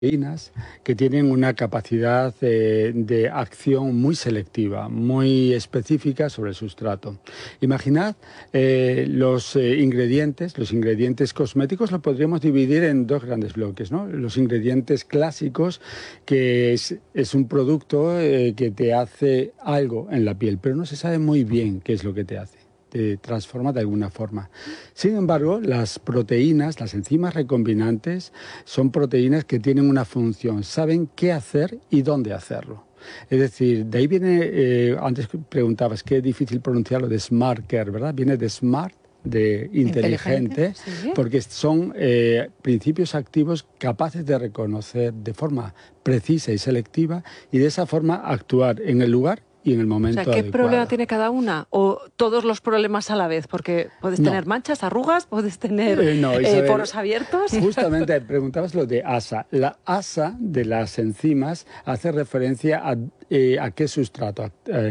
proteínas que tienen una capacidad de acción muy selectiva, muy específica sobre el sustrato. Imaginad los ingredientes cosméticos los podríamos dividir en dos grandes bloques, ¿no? Los ingredientes clásicos, que es un producto que te hace algo en la piel, pero no se sabe muy bien qué es lo que te hace. Te transforma de alguna forma. Sin embargo, las proteínas, las enzimas recombinantes, son proteínas que tienen una función, saben qué hacer y dónde hacerlo. Es decir, de ahí viene, antes preguntabas qué difícil pronunciarlo, de Smart Care, ¿verdad? Viene de Smart, de inteligente, ¿sí? Porque son principios activos capaces de reconocer de forma precisa y selectiva y de esa forma actuar en el lugar y en el momento adecuado. ¿Qué problema tiene cada una? ¿O todos los problemas a la vez? Porque puedes tener manchas, arrugas, puedes tener Isabel, poros abiertos. Justamente preguntabas lo de ASA. La ASA de las enzimas hace referencia a qué sustrato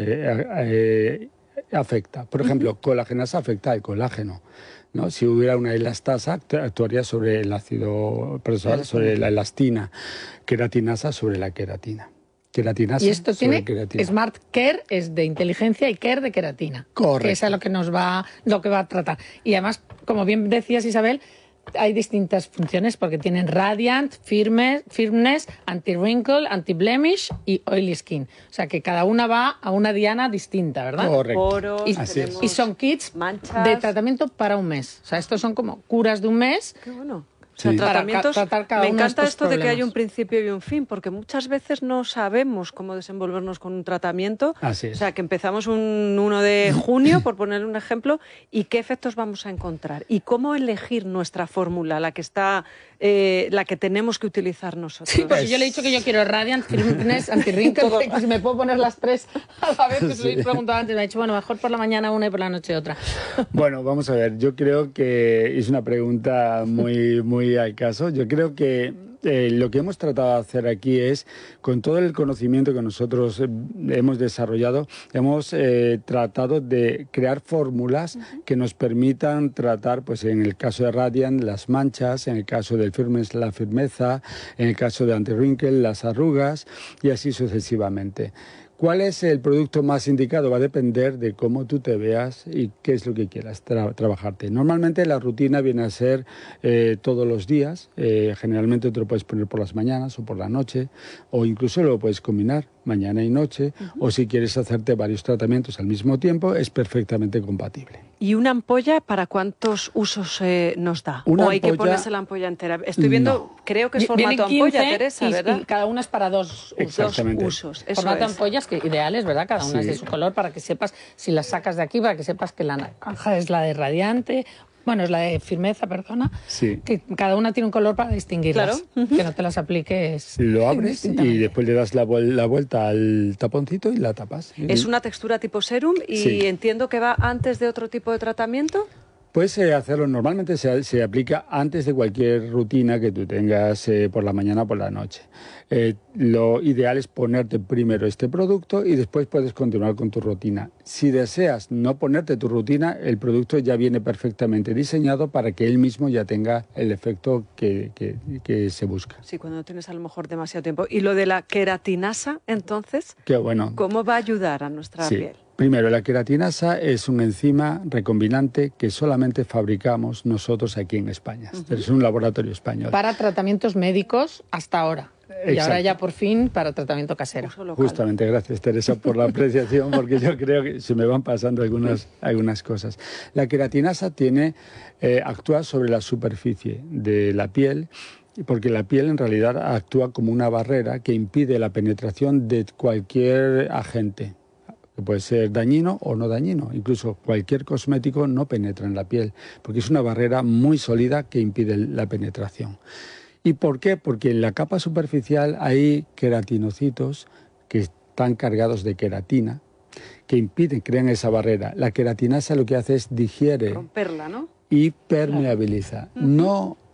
afecta. Por ejemplo, colagenasa afecta al colágeno, ¿no? Si hubiera una elastasa, actuaría sobre el ácido, sobre la elastina. Queratinasa sobre la queratina. Queratinasa. Y esto tiene Smart Care, es de inteligencia, y Care de queratina. Correcto. Que es lo que va a tratar. Y además, como bien decías, Isabel, hay distintas funciones porque tienen Radiant, Firmness, Anti-Wrinkle, Anti-Blemish y Oily Skin. O sea que cada una va a una diana distinta, ¿verdad? Correcto. Poros, y son kits manchas de tratamiento para un mes. O sea, estos son como curas de un mes. Qué bueno. O sea, tratamientos, me encanta esto de que hay un principio y un fin, porque muchas veces no sabemos cómo desenvolvernos con un tratamiento. Así es. O sea, que empezamos un 1 de junio, por poner un ejemplo, y qué efectos vamos a encontrar. Y cómo elegir nuestra fórmula, la que tenemos que utilizar nosotros. Sí, pues yo le he dicho que yo quiero Radiant, Firmness, Anti-Wrinkle, si me puedo poner las tres a la vez, que se lo he preguntado antes. Me ha dicho, bueno, mejor por la mañana una y por la noche otra. Bueno, vamos a ver, yo creo que es una pregunta muy al caso. Yo creo que lo que hemos tratado de hacer aquí es, con todo el conocimiento que nosotros hemos desarrollado, hemos tratado de crear fórmulas que nos permitan tratar, pues en el caso de Radiant, las manchas, en el caso del Firmness, la firmeza, en el caso de Anti-Wrinkle, las arrugas, y así sucesivamente. ¿Cuál es el producto más indicado? Va a depender de cómo tú te veas y qué es lo que quieras trabajarte. Normalmente la rutina viene a ser todos los días. Generalmente te lo puedes poner por las mañanas o por la noche, o incluso lo puedes combinar mañana y noche, o si quieres hacerte varios tratamientos al mismo tiempo, es perfectamente compatible. ¿Y una ampolla para cuántos usos nos da? ¿O hay que ponerse la ampolla entera? Estoy viendo, creo que es formato ampolla, Teresa, ¿verdad? Y cada una es para dos usos. Formato ampollas que ideales, ¿verdad? Cada una es de su color, para que sepas, si las sacas de aquí, para que sepas que la naranja es la de radiante. Bueno, es la de firmeza, perdona. Sí. Que cada una tiene un color para distinguirlas. Claro. Que no te las apliques. Lo abres y después le das la vuelta al taponcito y la tapas. Es una textura tipo serum y entiendo que va antes de otro tipo de tratamiento. Puedes hacerlo, normalmente se aplica antes de cualquier rutina que tú tengas por la mañana o por la noche. Lo ideal es ponerte primero este producto y después puedes continuar con tu rutina. Si deseas no ponerte tu rutina, el producto ya viene perfectamente diseñado para que él mismo ya tenga el efecto que se busca. Sí, cuando tienes a lo mejor demasiado tiempo. ¿Y lo de la queratinasa, entonces? Qué bueno. ¿Cómo va a ayudar a nuestra piel? Primero, la queratinasa es una enzima recombinante que solamente fabricamos nosotros aquí en España. Es un laboratorio español. Para tratamientos médicos hasta ahora. Exacto. Y ahora ya por fin para tratamiento casero. Justamente, gracias Teresa por la apreciación, porque yo creo que se me van pasando algunas cosas. La queratinasa actúa sobre la superficie de la piel, porque la piel en realidad actúa como una barrera que impide la penetración de cualquier agente. Puede ser dañino o no dañino. Incluso cualquier cosmético no penetra en la piel, porque es una barrera muy sólida que impide la penetración. ¿Y por qué? Porque en la capa superficial hay queratinocitos que están cargados de queratina, que crean esa barrera. La queratinasa lo que hace es digiere, romperla, ¿no? Y permeabiliza. No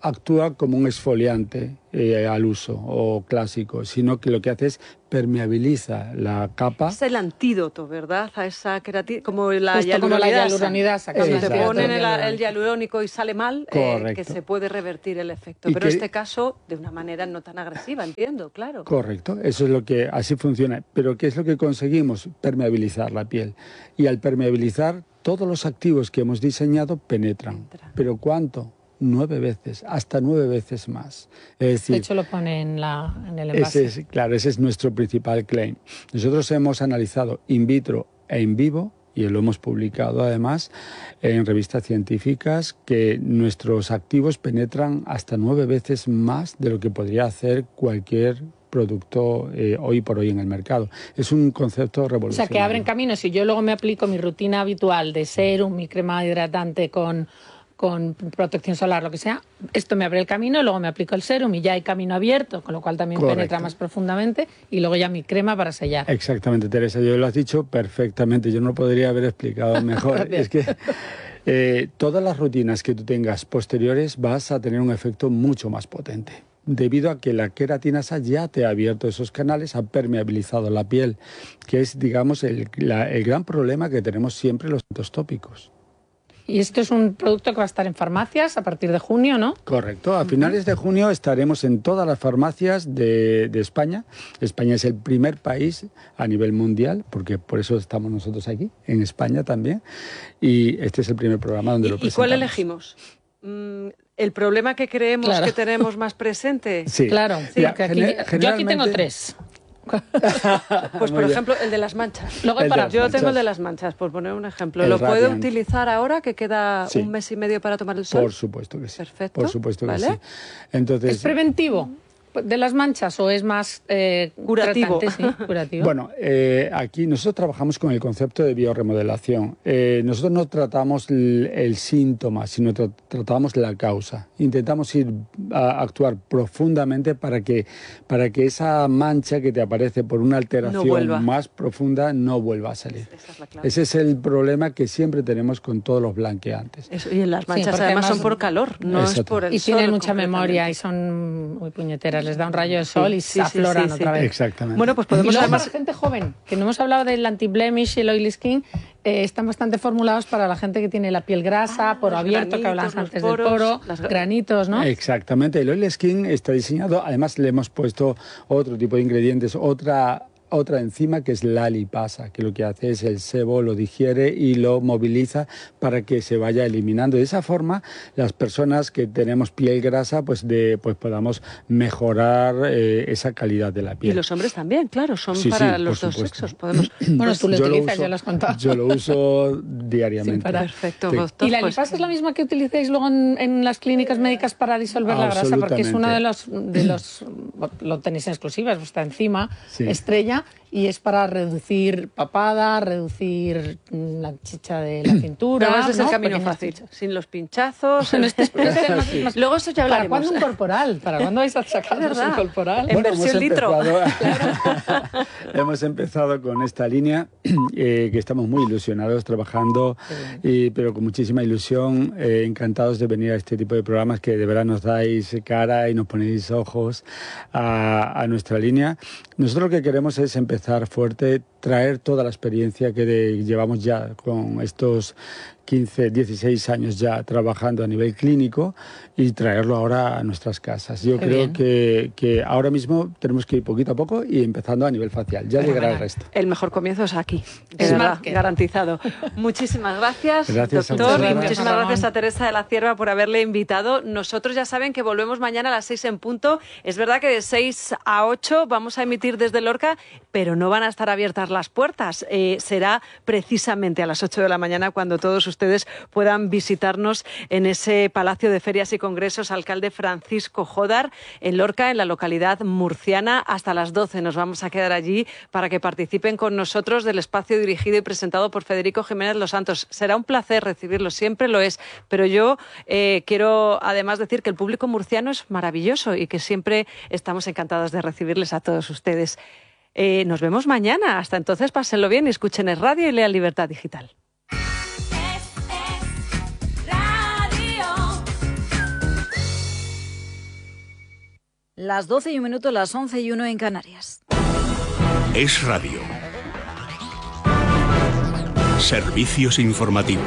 actúa como un exfoliante al uso o clásico, sino que lo que hace es permeabiliza la capa. Es el antídoto, ¿verdad? A esa queratina, como la hialuronidasa. Cuando te ponen el hialurónico y sale mal, que se puede revertir el efecto. Pero en este caso, de una manera no tan agresiva, entiendo, claro. Correcto, eso es lo que así funciona. Pero ¿qué es lo que conseguimos? Permeabilizar la piel. Y al permeabilizar, todos los activos que hemos diseñado penetran. ¿Pero cuánto? 9 veces, hasta 9 veces más. Es decir, de hecho, lo pone en el envase. Claro, ese es nuestro principal claim. Nosotros hemos analizado in vitro e in vivo, y lo hemos publicado además en revistas científicas, que nuestros activos penetran hasta 9 veces más de lo que podría hacer cualquier producto hoy por hoy en el mercado. Es un concepto revolucionario. O sea, que abren caminos. Si yo luego me aplico mi rutina habitual de serum, mi crema hidratante con protección solar, lo que sea, esto me abre el camino, luego me aplico el serum y ya hay camino abierto, con lo cual también penetra más profundamente, y luego ya mi crema para sellar. Exactamente, Teresa, yo lo has dicho perfectamente, yo no lo podría haber explicado mejor. Es que todas las rutinas que tú tengas posteriores vas a tener un efecto mucho más potente, debido a que la queratinasa ya te ha abierto esos canales, ha permeabilizado la piel, que es, digamos, el gran problema que tenemos siempre los tópicos. Y esto es un producto que va a estar en farmacias a partir de junio, ¿no? Correcto. A finales de junio estaremos en todas las farmacias de España. España es el primer país a nivel mundial, porque por eso estamos nosotros aquí, en España también. Y este es el primer programa donde lo presentamos. ¿Y cuál elegimos? ¿El problema que creemos que tenemos más presente? Sí. Claro. Sí, porque aquí, yo aquí tengo 3. Pues por ejemplo, el de las manchas. Luego yo tengo el de las manchas, por poner un ejemplo. ¿Lo puedo utilizar ahora que queda un mes y medio para tomar el sol? Por supuesto que sí. Perfecto. Por supuesto que sí. Entonces, ¿es preventivo de las manchas o es más curativo? Sí, curativo. Bueno, aquí nosotros trabajamos con el concepto de biorremodelación. Nosotros no tratamos el síntoma, sino tratamos la causa. Intentamos ir a actuar profundamente para que esa mancha que te aparece por una alteración más profunda no vuelva a salir. Esa es la clave. Ese es el problema que siempre tenemos con todos los blanqueantes. Eso, y en las manchas además son por calor, no es por el sol. Y tienen mucha memoria y son muy puñeteras. Les da un rayo de sol y se afloran otra vez. Exactamente. Bueno, pues podemos además para gente joven, que no hemos hablado del anti-blemish y el oily skin, están bastante formulados para la gente que tiene la piel grasa, poro abierto, que hablamos antes del poro, granitos, ¿no? Exactamente. El oily skin está diseñado, además le hemos puesto otro tipo de ingredientes, otra enzima que es la lipasa, que lo que hace es el sebo lo digiere y lo moviliza para que se vaya eliminando. De esa forma, las personas que tenemos piel grasa, pues podamos mejorar esa calidad de la piel. Y los hombres también, claro, son para los dos sexos. Podemos... Bueno, tú lo utilizas, ya lo has contado. Yo lo uso diariamente. Perfecto. Sí. ¿Y la lipasa es la misma que utilizáis luego en las clínicas médicas para disolver la grasa? Porque es uno de los lo tenéis en exclusiva, es vuestra enzima estrella, y es para reducir papada, reducir la chicha de la cintura. Pero ese es el camino fácil, sin los pinchazos. Luego eso ya hablaremos. ¿Para cuándo un corporal? ¿Para cuándo vais a sacarnos un corporal? En versión litro. Hemos empezado con esta línea, que estamos muy ilusionados trabajando, pero con muchísima ilusión, encantados de venir a este tipo de programas que de verdad nos dais cara y nos ponéis ojos a nuestra línea. Nosotros lo que queremos es empezar fuerte, traer toda la experiencia que llevamos ya con estos 15, 16 años ya trabajando a nivel clínico y traerlo ahora a nuestras casas. Yo creo que ahora mismo tenemos que ir poquito a poco y empezando a nivel facial. Ya llegará el resto. El mejor comienzo es aquí, de verdad, garantizado. Muchísimas gracias, doctor, y muchísimas gracias a Teresa de la Cierva por haberle invitado. Nosotros ya saben que volvemos mañana a las 6 en punto. Es verdad que de 6 a 8 vamos a emitir desde Lorca, pero no van a estar abiertas las puertas. Será precisamente a las 8 de la mañana cuando todos ustedes puedan visitarnos en ese Palacio de Ferias y Congresos Alcalde Francisco Jodar, en Lorca, en la localidad murciana. Hasta las 12 nos vamos a quedar allí para que participen con nosotros del espacio dirigido y presentado por Federico Jiménez Los Santos. Será un placer recibirlos, siempre lo es, pero yo quiero además decir que el público murciano es maravilloso y que siempre estamos encantados de recibirles a todos ustedes. Nos vemos mañana. Hasta entonces, pásenlo bien y escuchen Es Radio y lean Libertad Digital. Las 12:01, las 11:01 en Canarias. Es Radio. Servicios informativos.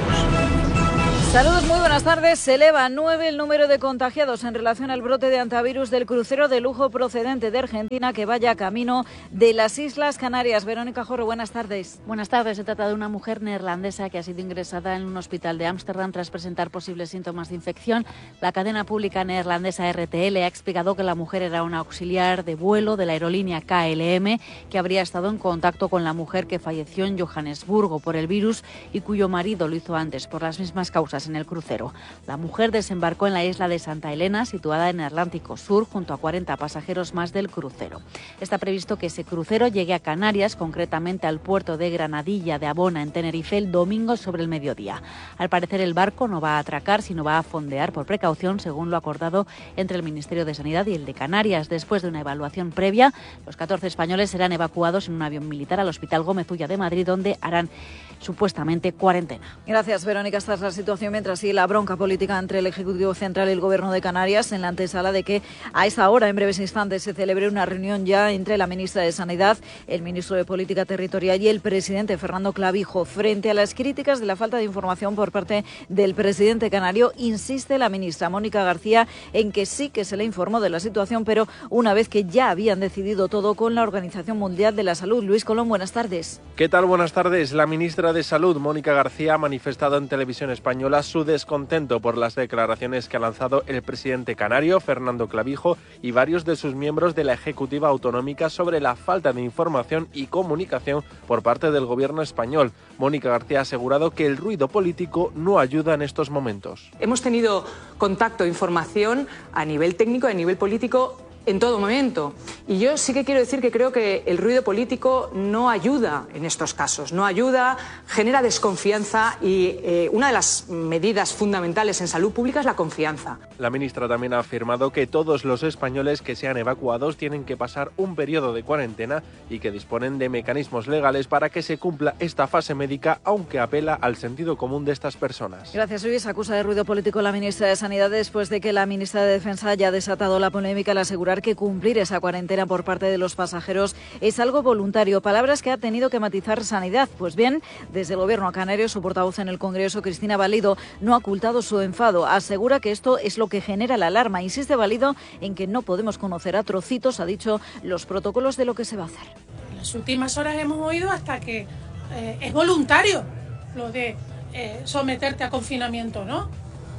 Saludos, muy buenas tardes. Se eleva a 9 el número de contagiados en relación al brote de antivirus del crucero de lujo procedente de Argentina que vaya camino de las Islas Canarias. Verónica Jorro, buenas tardes. Buenas tardes. Se trata de una mujer neerlandesa que ha sido ingresada en un hospital de Ámsterdam tras presentar posibles síntomas de infección. La cadena pública neerlandesa RTL ha explicado que la mujer era una auxiliar de vuelo de la aerolínea KLM que habría estado en contacto con la mujer que falleció en Johannesburgo por el virus y cuyo marido lo hizo antes por las mismas causas en el crucero. La mujer desembarcó en la isla de Santa Elena, situada en el Atlántico Sur, junto a 40 pasajeros más del crucero. Está previsto que ese crucero llegue a Canarias, concretamente al puerto de Granadilla de Abona, en Tenerife, el domingo sobre el mediodía. Al parecer, el barco no va a atracar, sino va a fondear por precaución, según lo acordado entre el Ministerio de Sanidad y el de Canarias. Después de una evaluación previa, los 14 españoles serán evacuados en un avión militar al Hospital Gómez Ulla de Madrid, donde harán supuestamente cuarentena. Gracias, Verónica. Esta es la situación mientras sigue la bronca política entre el Ejecutivo Central y el Gobierno de Canarias en la antesala de que a esa hora, en breves instantes, se celebre una reunión ya entre la ministra de Sanidad, el ministro de Política Territorial y el presidente Fernando Clavijo. Frente a las críticas de la falta de información por parte del presidente canario, insiste la ministra Mónica García en que sí que se le informó de la situación, pero una vez que ya habían decidido todo con la Organización Mundial de la Salud. Luis Colón, buenas tardes. ¿Qué tal? Buenas tardes. La ministra de Salud, Mónica García, ha manifestado en Televisión Española su descontento por las declaraciones que ha lanzado el presidente canario, Fernando Clavijo, y varios de sus miembros de la Ejecutiva Autonómica sobre la falta de información y comunicación por parte del gobierno español. Mónica García ha asegurado que el ruido político no ayuda en estos momentos. Hemos tenido contacto, información a nivel técnico y a nivel político en todo momento. Y yo sí que quiero decir que creo que el ruido político no ayuda en estos casos, no ayuda, genera desconfianza y una de las medidas fundamentales en salud pública es la confianza. La ministra también ha afirmado que todos los españoles que sean evacuados tienen que pasar un periodo de cuarentena y que disponen de mecanismos legales para que se cumpla esta fase médica, aunque apela al sentido común de estas personas. Gracias, Luis. Acusa de ruido político la ministra de Sanidad después de que la ministra de Defensa haya desatado la polémica al asegurar que cumplir esa cuarentena por parte de los pasajeros es algo voluntario. Palabras que ha tenido que matizar Sanidad. Pues bien, desde el Gobierno canario, su portavoz en el Congreso, Cristina Valido, no ha ocultado su enfado. Asegura que esto es lo que genera la alarma. Insiste Valido en que no podemos conocer a trocitos, ha dicho, los protocolos de lo que se va a hacer. En las últimas horas hemos oído hasta que es voluntario lo de someterte a confinamiento, ¿no?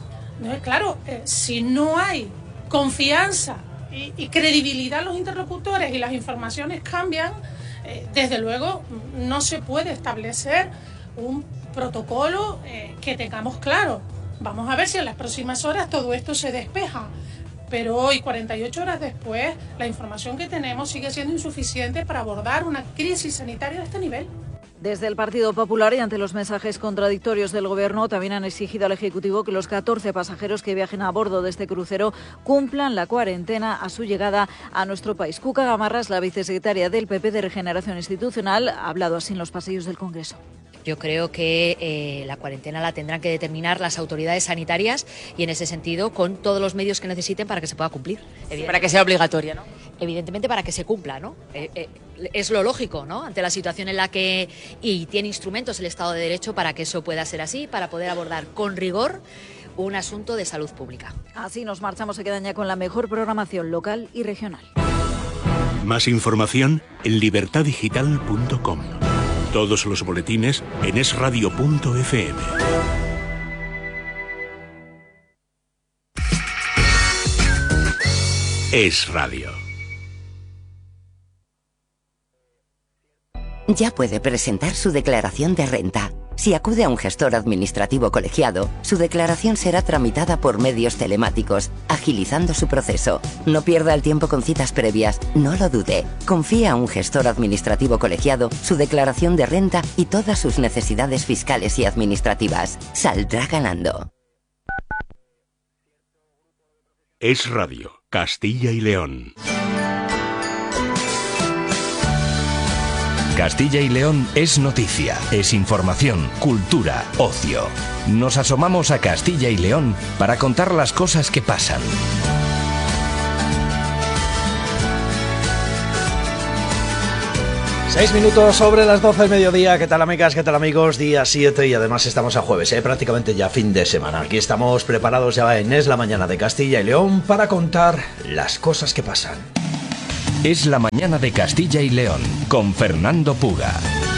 Claro, si no hay confianza y credibilidad en los interlocutores y las informaciones cambian, desde luego no se puede establecer un protocolo que tengamos claro. Vamos a ver si en las próximas horas todo esto se despeja. Pero hoy, 48 horas después, la información que tenemos sigue siendo insuficiente para abordar una crisis sanitaria de este nivel. Desde el Partido Popular y ante los mensajes contradictorios del Gobierno, también han exigido al Ejecutivo que los 14 pasajeros que viajen a bordo de este crucero cumplan la cuarentena a su llegada a nuestro país. Cuca Gamarras, la vicesecretaria del PP de Regeneración Institucional, ha hablado así en los pasillos del Congreso. Yo creo que la cuarentena la tendrán que determinar las autoridades sanitarias y, en ese sentido, con todos los medios que necesiten para que se pueda cumplir. Para que sea obligatoria, ¿no? Evidentemente para que se cumpla, ¿no? Es lo lógico, ¿no? Ante la situación en la que y tiene instrumentos el Estado de Derecho para que eso pueda ser así, para poder abordar con rigor un asunto de salud pública. Así nos marchamos, se quedan ya con la mejor programación local y regional. Más información en libertadigital.com. Todos los boletines en esradio.fm. Es Radio. Ya puede presentar su declaración de renta. Si acude a un gestor administrativo colegiado, su declaración será tramitada por medios telemáticos, agilizando su proceso. No pierda el tiempo con citas previas, no lo dude. Confíe a un gestor administrativo colegiado su declaración de renta y todas sus necesidades fiscales y administrativas. Saldrá ganando. Es Radio, Castilla y León. Castilla y León es noticia, es información, cultura, ocio. Nos asomamos a Castilla y León para contar las cosas que pasan. 6 minutos sobre las 12 del mediodía. ¿Qué tal, amigas? ¿Qué tal, amigos? Día 7 y además estamos a jueves, prácticamente ya fin de semana. Aquí estamos preparados ya en Es la Mañana de Castilla y León para contar las cosas que pasan. Es la Mañana de Castilla y León con Fernando Puga.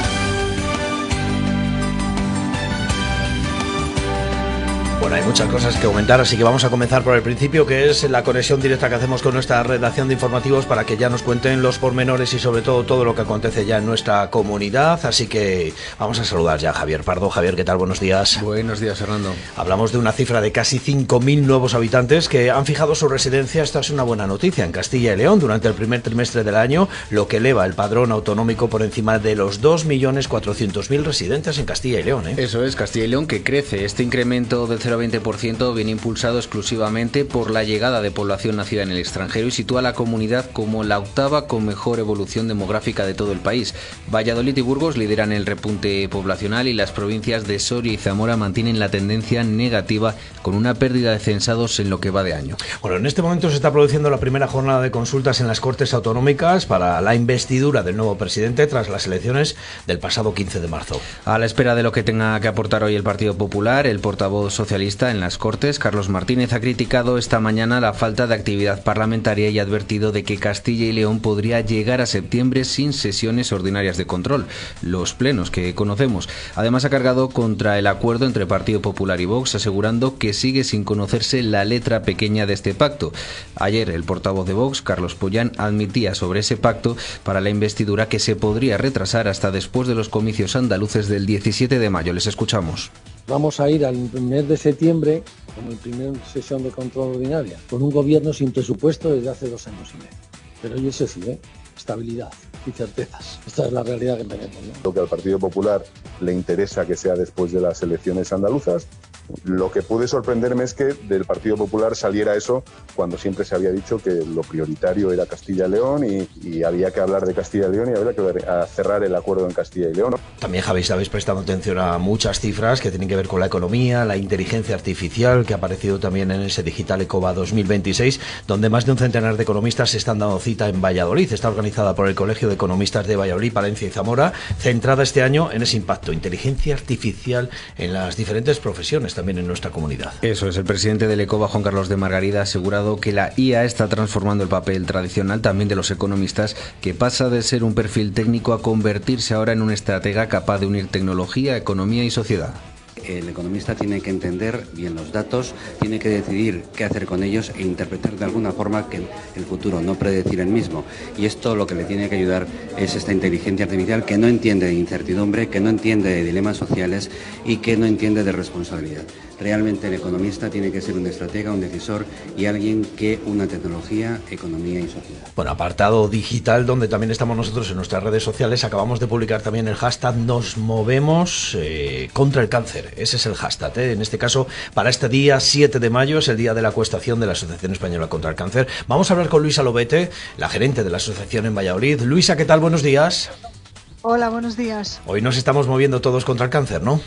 Bueno, hay muchas cosas que comentar, así que vamos a comenzar por el principio, que es la conexión directa que hacemos con nuestra redacción de informativos para que ya nos cuenten los pormenores y sobre todo lo que acontece ya en nuestra comunidad. Así que vamos a saludar ya a Javier Pardo. Javier, ¿qué tal? Buenos días. Buenos días, Fernando. Hablamos de una cifra de casi 5.000 nuevos habitantes que han fijado su residencia. Esta es una buena noticia en Castilla y León durante el primer trimestre del año, lo que eleva el padrón autonómico por encima de los 2.400.000 residentes en Castilla y León. Eso es, Castilla y León que crece. Este incremento del 0,20% viene impulsado exclusivamente por la llegada de población nacida en el extranjero y sitúa a la comunidad como la octava con mejor evolución demográfica de todo el país. Valladolid y Burgos lideran el repunte poblacional y las provincias de Soria y Zamora mantienen la tendencia negativa con una pérdida de censados en lo que va de año. Bueno, en este momento se está produciendo la primera jornada de consultas en las Cortes Autonómicas para la investidura del nuevo presidente tras las elecciones del pasado 15 de marzo. A la espera de lo que tenga que aportar hoy el Partido Popular, el portavoz socialista en las Cortes, Carlos Martínez, ha criticado esta mañana la falta de actividad parlamentaria y ha advertido de que Castilla y León podría llegar a septiembre sin sesiones ordinarias de control, los plenos que conocemos. Además ha cargado contra el acuerdo entre Partido Popular y Vox, asegurando que sigue sin conocerse la letra pequeña de este pacto. Ayer el portavoz de Vox, Carlos Pollán, admitía sobre ese pacto para la investidura que se podría retrasar hasta después de los comicios andaluces del 17 de mayo. Les escuchamos. Vamos a ir al mes de septiembre como la primera sesión de control ordinaria, con un gobierno sin presupuesto desde hace 2 años y medio. Pero y eso sí, estabilidad y certezas. Esta es la realidad que tenemos, ¿no? Lo que al Partido Popular le interesa que sea después de las elecciones andaluzas. Lo que puede sorprenderme es que del Partido Popular saliera eso cuando siempre se había dicho que lo prioritario era Castilla y León y había que hablar de Castilla y León y había que cerrar el acuerdo en Castilla y León. También, Javi, habéis prestado atención a muchas cifras que tienen que ver con la economía, la inteligencia artificial, que ha aparecido también en ese Digital Ecoba 2026, donde más de un centenar de economistas se están dando cita en Valladolid. Está organizada por el Colegio de Economistas de Valladolid, Palencia y Zamora, centrada este año en ese impacto, inteligencia artificial en las diferentes profesiones también en nuestra comunidad. Eso es, el presidente del ECOBA, Juan Carlos de Margarida, ha asegurado que la IA está transformando el papel tradicional también de los economistas, que pasa de ser un perfil técnico a convertirse ahora en un estratega capaz de unir tecnología, economía y sociedad. El economista tiene que entender bien los datos, tiene que decidir qué hacer con ellos e interpretar de alguna forma que el futuro, no predecir el mismo. Y esto lo que le tiene que ayudar es esta inteligencia artificial que no entiende de incertidumbre, que no entiende de dilemas sociales y que no entiende de responsabilidad. Realmente el economista tiene que ser un estratega, un decisor y alguien que una tecnología, economía y sociedad. Bueno, apartado digital donde también estamos nosotros en nuestras redes sociales. Acabamos de publicar también el hashtag Nos Movemos contra el Cáncer. Ese es el hashtag, En este caso, para este día 7 de mayo, es el día de la acuestación de la Asociación Española contra el Cáncer. Vamos a hablar con Luisa Lobete, la gerente de la asociación en Valladolid. Luisa, ¿qué tal? Buenos días. Hola, buenos días. Hoy nos estamos moviendo todos contra el cáncer, ¿no?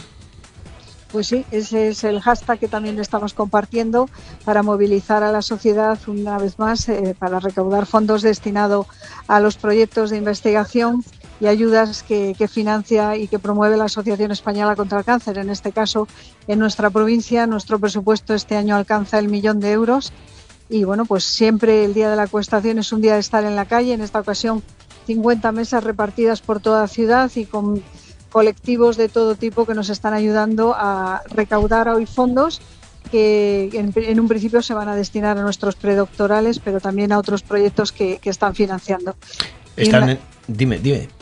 Pues sí, ese es el hashtag que también estamos compartiendo para movilizar a la sociedad una vez más para recaudar fondos destinados a los proyectos de investigación y ayudas que financia y que promueve la Asociación Española contra el Cáncer. En este caso, en nuestra provincia, nuestro presupuesto este año alcanza el 1 millón de euros y bueno, pues siempre el día de la acuestación es un día de estar en la calle. En esta ocasión, 50 mesas repartidas por toda la ciudad y con colectivos de todo tipo que nos están ayudando a recaudar hoy fondos que en un principio se van a destinar a nuestros predoctorales, pero también a otros proyectos que están financiando. Dime.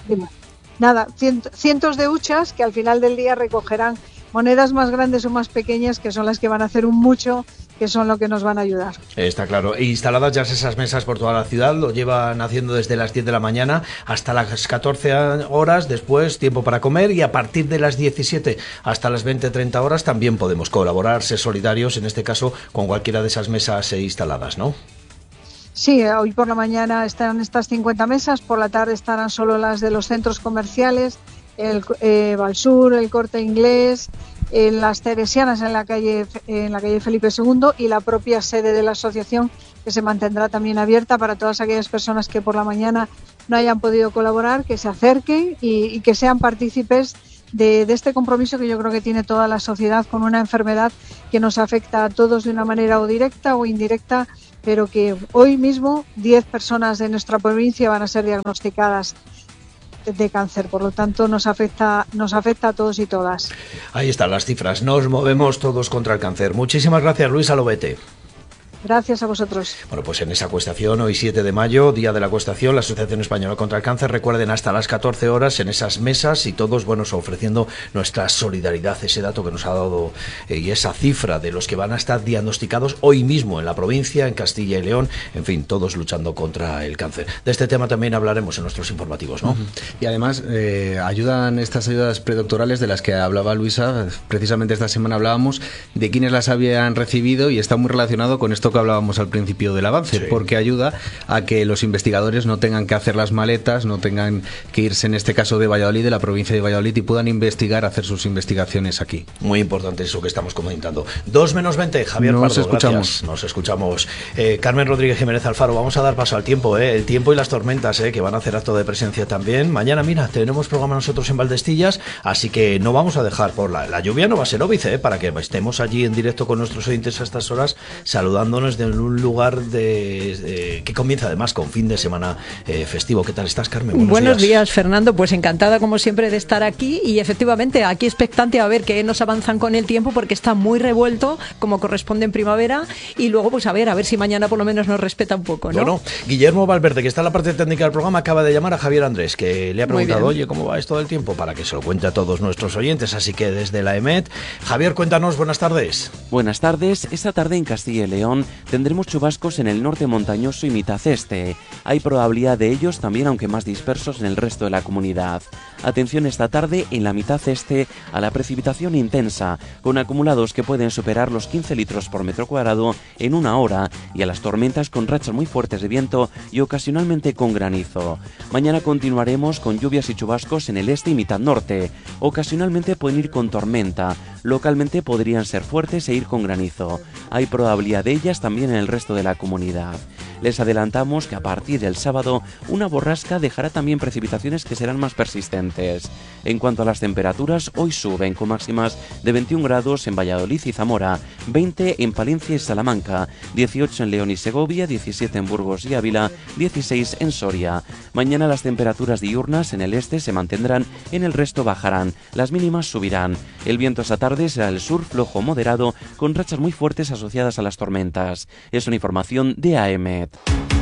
Nada, cientos de huchas que al final del día recogerán monedas más grandes o más pequeñas, que son las que van a hacer un mucho, que son lo que nos van a ayudar. Está claro. E instaladas ya esas mesas por toda la ciudad, lo llevan haciendo desde las 10 de la mañana hasta las 14 horas, después tiempo para comer y a partir de las 17 hasta las 20-30 horas también podemos colaborar, ser solidarios, en este caso con cualquiera de esas mesas instaladas, ¿no? Sí, hoy por la mañana estarán estas 50 mesas, por la tarde estarán solo las de los centros comerciales, el Valsur, el Corte Inglés, las Teresianas en la calle Felipe II y la propia sede de la asociación, que se mantendrá también abierta para todas aquellas personas que por la mañana no hayan podido colaborar, que se acerquen y que sean partícipes de este compromiso que yo creo que tiene toda la sociedad con una enfermedad que nos afecta a todos de una manera o directa o indirecta, pero que hoy mismo 10 personas de nuestra provincia van a ser diagnosticadas de cáncer, por lo tanto nos afecta a todos y todas. Ahí están las cifras, nos movemos todos contra el cáncer. Muchísimas gracias, Luisa Lobete. Gracias a vosotros. Bueno, pues en esa acuestación, hoy 7 de mayo, Día de la Acuestación, la Asociación Española contra el Cáncer, recuerden, hasta las 14 horas en esas mesas y todos, bueno, ofreciendo nuestra solidaridad, ese dato que nos ha dado y esa cifra de los que van a estar diagnosticados hoy mismo en la provincia, en Castilla y León, en fin, todos luchando contra el cáncer. De este tema también hablaremos en nuestros informativos, ¿no? Y además ayudan estas ayudas predoctorales de las que hablaba Luisa, precisamente esta semana hablábamos de quienes las habían recibido y está muy relacionado con esto que hablábamos al principio del avance, sí, porque ayuda a que los investigadores no tengan que hacer las maletas, no tengan que irse, en este caso de Valladolid, de la provincia de Valladolid, y puedan investigar, hacer sus investigaciones aquí. Muy importante eso que estamos comentando. 2:20, Javier Pardo, escuchamos. Gracias. Nos escuchamos. Carmen Rodríguez Jiménez Alfaro, vamos a dar paso al tiempo, el tiempo y las tormentas, que van a hacer acto de presencia también. Mañana, mira, tenemos programa nosotros en Valdestillas, así que no vamos a dejar por la lluvia, no va a ser óbice, para que estemos allí en directo con nuestros oyentes a estas horas, saludándonos desde un lugar que comienza además con fin de semana festivo. ¿Qué tal estás, Carmen? Buenos días, Fernando. Pues encantada como siempre de estar aquí y efectivamente aquí expectante a ver qué nos avanzan con el tiempo porque está muy revuelto como corresponde en primavera y luego pues a ver si mañana por lo menos nos respeta un poco, ¿no? Bueno, Guillermo Valverde, que está en la parte técnica del programa, acaba de llamar a Javier Andrés, que le ha preguntado, oye, ¿cómo va esto del tiempo? Para que se lo cuente a todos nuestros oyentes, así que desde la EMET, Javier, cuéntanos, buenas tardes. Buenas tardes. Esta tarde en Castilla y León tendremos chubascos en el norte montañoso y mitad este. Hay probabilidad de ellos también, aunque más dispersos en el resto de la comunidad. Atención esta tarde en la mitad este a la precipitación intensa, con acumulados que pueden superar los 15 litros por metro cuadrado en una hora, y a las tormentas con rachas muy fuertes de viento y ocasionalmente con granizo. Mañana continuaremos con lluvias y chubascos en el este y mitad norte. Ocasionalmente pueden ir con tormenta, localmente podrían ser fuertes e ir con granizo. Hay probabilidad de ellas también en el resto de la comunidad. Les adelantamos que a partir del sábado una borrasca dejará también precipitaciones que serán más persistentes. En cuanto a las temperaturas, hoy suben con máximas de 21 grados en Valladolid y Zamora, 20 en Palencia y Salamanca, 18 en León y Segovia, 17 en Burgos y Ávila, 16 en Soria. Mañana las temperaturas diurnas en el este se mantendrán, en el resto bajarán, las mínimas subirán. El viento esta tarde será del sur flojo moderado con rachas muy fuertes asociadas a las tormentas. Es una información de AEMET.